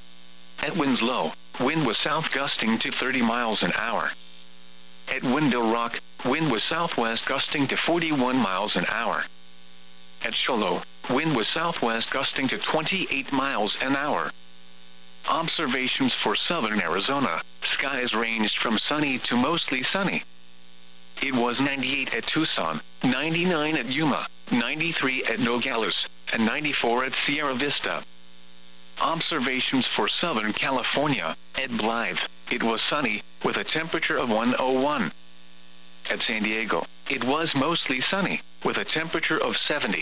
At Winslow, wind was south gusting to thirty miles an hour. At Window Rock, wind was southwest gusting to forty-one miles an hour. At Shoal, wind was southwest gusting to twenty-eight miles an hour. Observations for southern Arizona, skies ranged from sunny to mostly sunny. It was ninety-eight at Tucson, ninety-nine at Yuma, ninety-three at Nogales, and ninety-four at Sierra Vista. Observations for Southern California, at Blythe, it was sunny, with a temperature of one oh one. At San Diego, it was mostly sunny, with a temperature of seventy.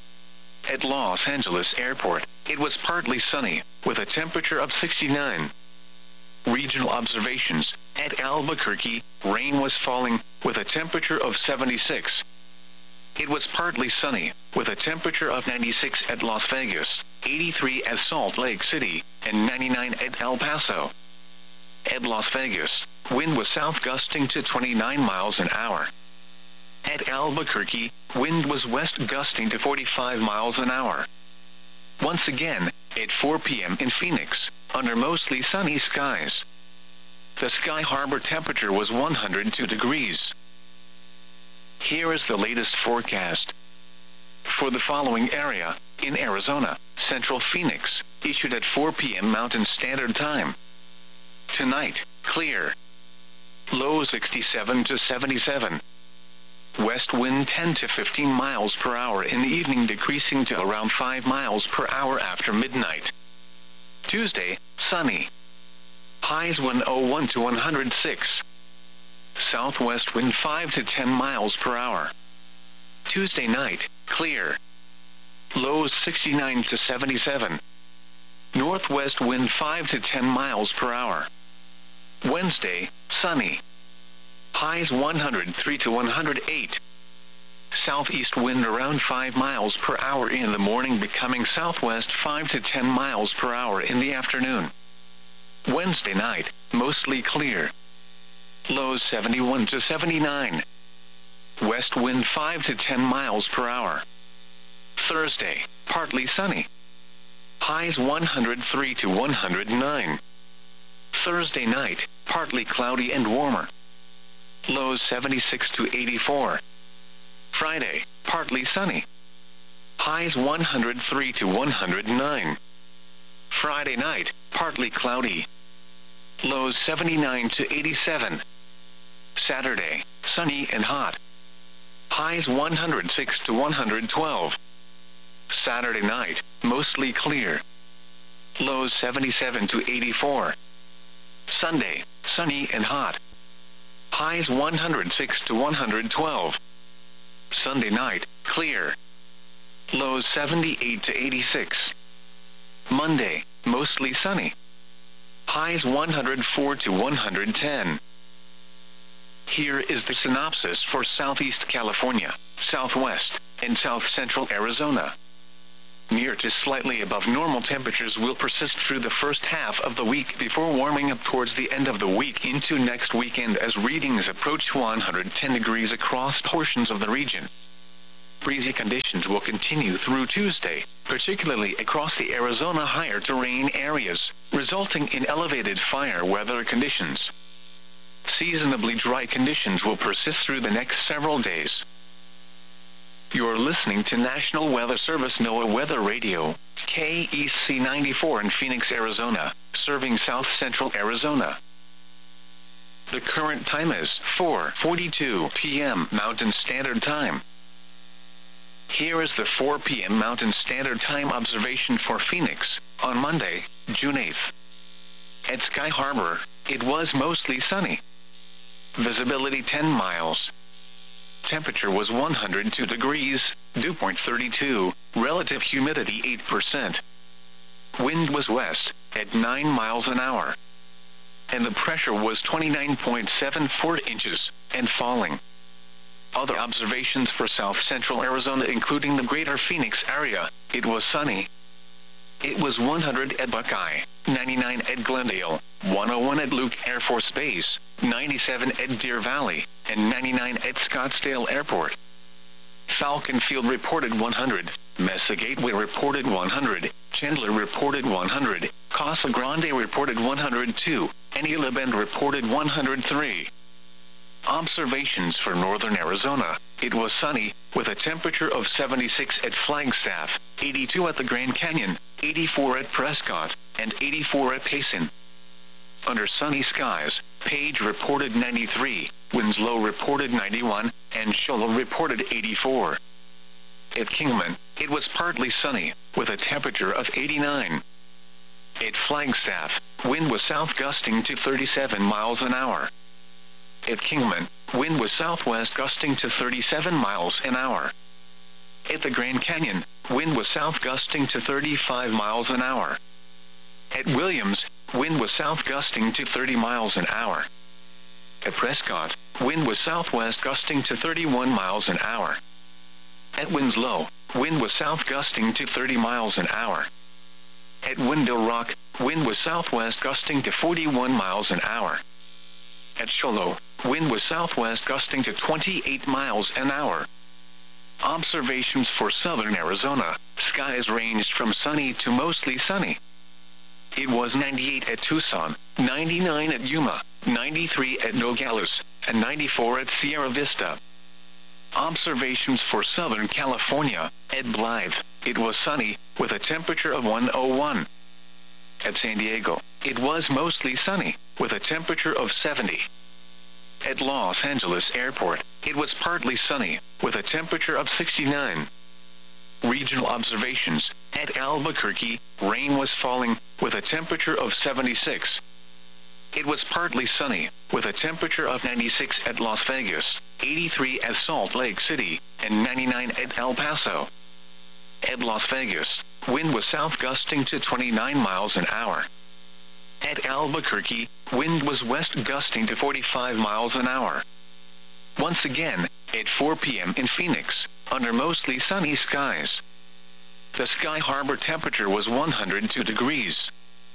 At Los Angeles Airport, it was partly sunny, with a temperature of sixty-nine. Regional observations, at Albuquerque, rain was falling, with a temperature of seventy-six. It was partly sunny, with a temperature of ninety-six at Las Vegas, eighty-three at Salt Lake City, and ninety-nine at El Paso. At Las Vegas, wind was south gusting to twenty-nine miles an hour. At Albuquerque, wind was west gusting to forty-five miles an hour. Once again, at four p m in Phoenix, under mostly sunny skies. The Sky Harbor temperature was one hundred two degrees. Here is the latest forecast. For the following area, in Arizona, Central Phoenix, issued at four p m Mountain Standard Time. Tonight, clear. Low sixty-seven to seventy-seven. West wind ten to fifteen miles per hour in the evening, decreasing to around five miles per hour after midnight. Tuesday, sunny. Highs one oh one to one hundred six. Southwest wind five to ten miles per hour. Tuesday night, clear. Lows sixty-nine to seventy-seven. Northwest wind five to ten miles per hour. Wednesday, sunny. Highs one hundred three to one hundred eight. Southeast wind around five miles per hour in the morning, becoming southwest five to ten miles per hour in the afternoon. Wednesday night, mostly clear. Lows seventy-one to seventy-nine. West wind five to ten miles per hour. Thursday, partly sunny. Highs one hundred three to one hundred nine. Thursday night, partly cloudy and warmer. Lows seventy-six to eighty-four. Friday, partly sunny. Highs one hundred three to one hundred nine. Friday night, partly cloudy. Lows seventy-nine to eighty-seven. Saturday, sunny and hot. Highs one hundred six to one hundred twelve. Saturday night, mostly clear. Lows seventy-seven to eighty-four. Sunday, sunny and hot. Highs one hundred six to one hundred twelve. Sunday night, clear. Lows seventy-eight to eighty-six. Monday, mostly sunny. Highs one hundred four to one hundred ten. Here is the synopsis for Southeast California, Southwest, and South Central Arizona. Near to slightly above normal temperatures will persist through the first half of the week before warming up towards the end of the week into next weekend as readings approach one hundred ten degrees across portions of the region. Breezy conditions will continue through Tuesday, particularly across the Arizona higher terrain areas, resulting in elevated fire weather conditions. Seasonably dry conditions will persist through the next several days. You're listening to National Weather Service NOAA Weather Radio, K E C ninety-four in Phoenix, Arizona, serving South Central Arizona. The current time is four forty-two p m Mountain Standard Time. Here is the four p m Mountain Standard Time observation for Phoenix, on Monday, June eighth. At Sky Harbor, it was mostly sunny. Visibility ten miles. Temperature was one hundred two degrees, dew point thirty-two, relative humidity eight percent. Wind was west, at nine miles an hour. And the pressure was twenty-nine point seven four inches, and falling. Other observations for South Central Arizona including the greater Phoenix area, it was sunny. It was one hundred at Buckeye, ninety-nine at Glendale, one oh one at Luke Air Force Base, ninety-seven at Deer Valley, and ninety-nine at Scottsdale Airport. Falcon Field reported one hundred, Mesa Gateway reported one hundred, Chandler reported one hundred, Casa Grande reported one hundred two, and Isla Bend reported one hundred three. Observations for northern Arizona, it was sunny, with a temperature of seventy-six at Flagstaff, eighty-two at the Grand Canyon, eighty-four at Prescott, and eighty-four at Payson. Under sunny skies, Page reported ninety-three, Winslow reported ninety-one, and Show Low reported eighty-four. At Kingman, it was partly sunny, with a temperature of eighty-nine. At Flagstaff, wind was south gusting to thirty-seven miles an hour. At Kingman, wind was southwest gusting to thirty-seven miles an hour. At the Grand Canyon, wind was south gusting to thirty-five miles an hour. At Williams, wind was south gusting to thirty miles an hour. At Prescott, wind was southwest gusting to thirty-one miles an hour. At Winslow, wind was south gusting to thirty miles an hour. At Window Rock, wind was southwest gusting to forty-one miles an hour. At Show Low, wind was southwest gusting to twenty-eight miles an hour. Observations for southern Arizona, skies ranged from sunny to mostly sunny. It was ninety-eight at Tucson, ninety-nine at Yuma, ninety-three at Nogales, and ninety-four at Sierra Vista. Observations for Southern California, at Blythe, it was sunny, with a temperature of one oh one. At San Diego, it was mostly sunny, with a temperature of seventy. At Los Angeles Airport, it was partly sunny, with a temperature of sixty-nine. Regional observations, at Albuquerque, rain was falling, with a temperature of seventy-six. It was partly sunny, with a temperature of ninety-six at Las Vegas, eighty-three at Salt Lake City, and ninety-nine at El Paso. At Las Vegas, wind was south gusting to twenty-nine miles an hour. At Albuquerque, wind was west gusting to forty-five miles an hour. Once again, at four p m in Phoenix, under mostly sunny skies. The Sky Harbor temperature was one hundred two degrees.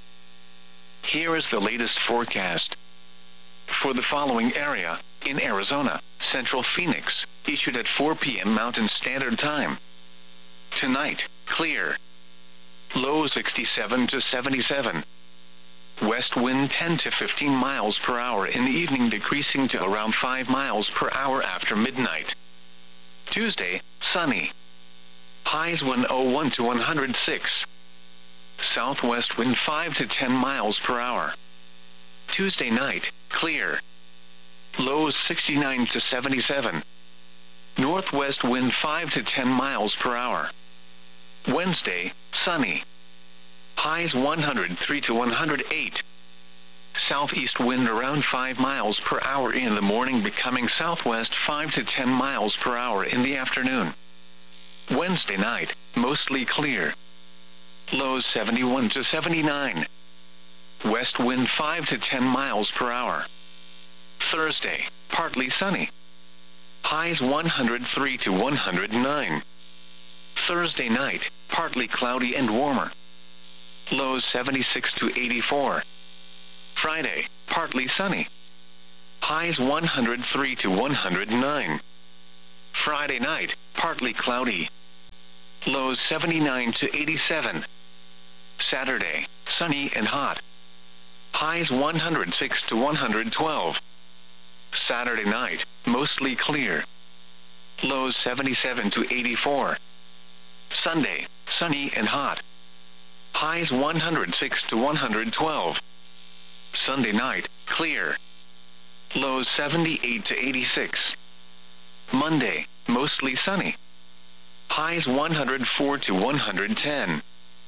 Here is the latest forecast. For the following area, in Arizona, Central Phoenix, issued at four p m Mountain Standard Time. Tonight, clear. Low sixty-seven to seventy-seven. West wind ten to fifteen miles per hour in the evening, decreasing to around five miles per hour after midnight. Tuesday, sunny. Highs one oh one to one hundred six. Southwest wind five to ten miles per hour. Tuesday night, clear. Lows sixty-nine to seventy-seven. Northwest wind five to ten miles per hour. Wednesday, sunny. Highs one hundred three to one hundred eight. Southeast wind around five miles per hour in the morning, becoming southwest five to ten miles per hour in the afternoon. Wednesday night, mostly clear. Lows seventy-one to seventy-nine. West wind five to ten miles per hour. Thursday, partly sunny. Highs one hundred three to one hundred nine. Thursday night, partly cloudy and warmer. Lows seventy-six to eighty-four. Friday, partly sunny. Highs one hundred three to one hundred nine. Friday night, partly cloudy. Lows seventy-nine to eighty-seven. Saturday, sunny and hot. Highs one hundred six to one hundred twelve. Saturday night, mostly clear. Lows seventy-seven to eighty-four. Sunday, sunny and hot. Highs one hundred six to one hundred twelve. Sunday night, clear. Lows seventy-eight to eighty-six. Monday, mostly sunny. Highs one hundred four to one hundred ten.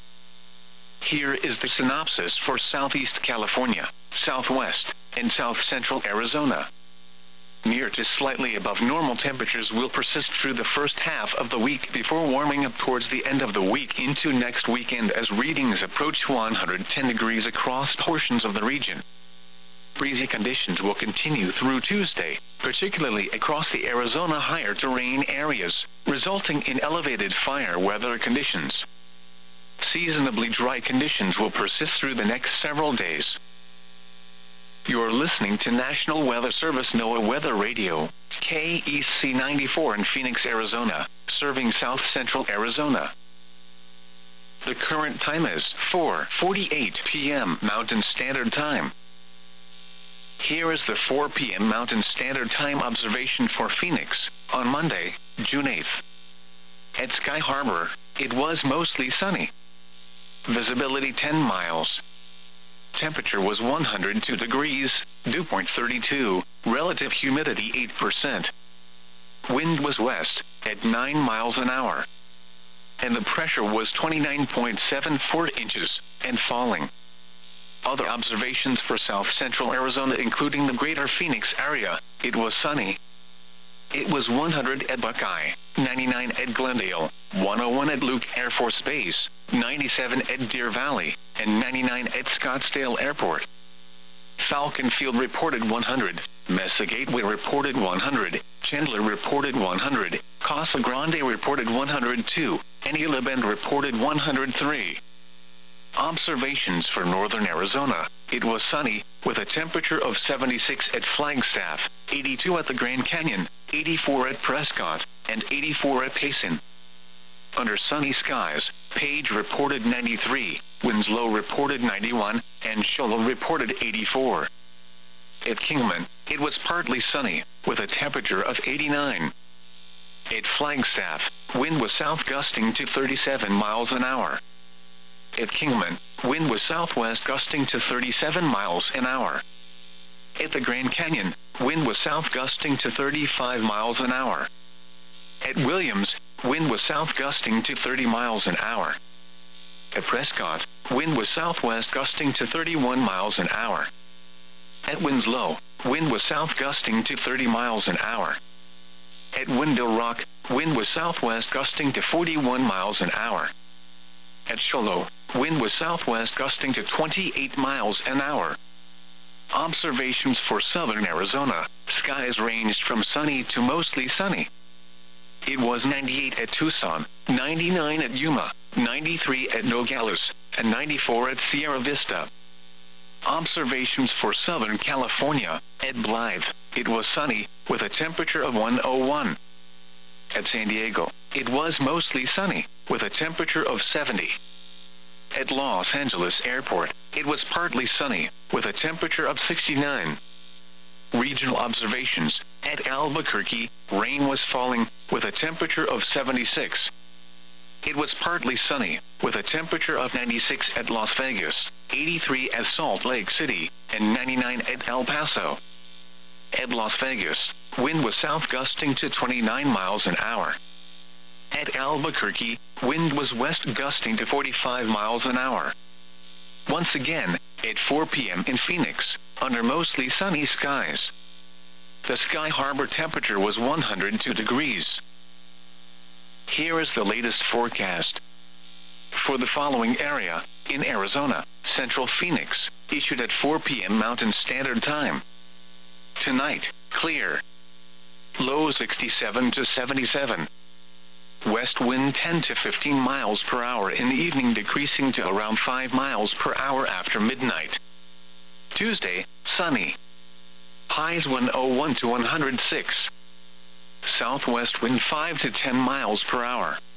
Here is the synopsis for Southeast California, Southwest, and South Central Arizona. Near to slightly above normal temperatures will persist through the first half of the week before warming up towards the end of the week into next weekend as readings approach one hundred ten degrees across portions of the region. Breezy conditions will continue through Tuesday, particularly across the Arizona higher terrain areas, resulting in elevated fire weather conditions. Seasonably dry conditions will persist through the next several days. You're listening to National Weather Service NOAA Weather Radio, K E C ninety-four in Phoenix, Arizona, serving South Central Arizona. The current time is four forty-eight p m Mountain Standard Time. Here is the four p m Mountain Standard Time observation for Phoenix, on Monday, June eighth. At Sky Harbor, it was mostly sunny. Visibility ten miles. Temperature was one hundred two degrees, dew point thirty-two, relative humidity eight percent. Wind was west, at nine miles an hour. And the pressure was twenty-nine point seven four inches, and falling. Other observations for South Central Arizona including the greater Phoenix area, it was sunny. It was one hundred at Buckeye, ninety-nine at Glendale, one oh one at Luke Air Force Base, ninety-seven at Deer Valley, and ninety-nine at Scottsdale Airport. Falcon Field reported one hundred, Mesa Gateway reported one hundred, Chandler reported one hundred, Casa Grande reported one hundred two, and Isla Bend reported one hundred three. Observations for northern Arizona, it was sunny, with a temperature of seventy-six at Flagstaff, eighty-two at the Grand Canyon, eighty-four at Prescott, and eighty-four at Payson. Under sunny skies, Page reported ninety-three, Winslow reported ninety-one, and Show Low reported eighty-four. At Kingman, it was partly sunny, with a temperature of eighty-nine. At Flagstaff, wind was south gusting to thirty-seven miles an hour. At Kingman, wind was southwest gusting to thirty-seven miles an hour. At the Grand Canyon, wind was south gusting to thirty-five miles an hour. At Williams, wind was south gusting to thirty miles an hour. At Prescott, wind was southwest gusting to thirty-one miles an hour. At Winslow, wind was south gusting to thirty miles an hour. At Window Rock, wind was southwest gusting to forty-one miles an hour. At Show Low, wind was southwest gusting to twenty-eight miles an hour. Observations for southern Arizona, skies ranged from sunny to mostly sunny. It was ninety-eight at Tucson, ninety-nine at Yuma, ninety-three at Nogales, and ninety-four at Sierra Vista. Observations for Southern California, at Blythe, it was sunny, with a temperature of one oh one. At San Diego, it was mostly sunny, with a temperature of seventy. At Los Angeles Airport, it was partly sunny, with a temperature of sixty-nine. Regional observations, at Albuquerque, rain was falling, with a temperature of seventy-six. It was partly sunny, with a temperature of ninety-six at Las Vegas, eighty-three at Salt Lake City, and ninety-nine at El Paso. At Las Vegas, wind was south gusting to twenty-nine miles an hour. At Albuquerque, wind was west gusting to forty-five miles an hour. Once again, at four p m in Phoenix, under mostly sunny skies. The Sky Harbor temperature was one hundred two degrees. Here is the latest forecast. For the following area, in Arizona, Central Phoenix, issued at four p m Mountain Standard Time. Tonight, clear. Low sixty-seven to seventy-seven. West wind ten to fifteen miles per hour in the evening, decreasing to around five miles per hour after midnight. Tuesday, sunny. Highs one oh one to one hundred six. Southwest wind five to ten miles per hour.